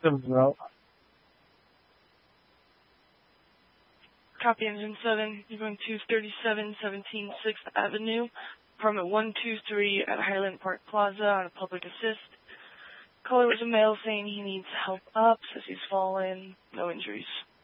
bro. Copy Engine 7. You're going to 3717 6th Avenue, apartment 123 at Highland Park Plaza on a public assist. Caller was a male saying he needs help up, says he's fallen, no injuries.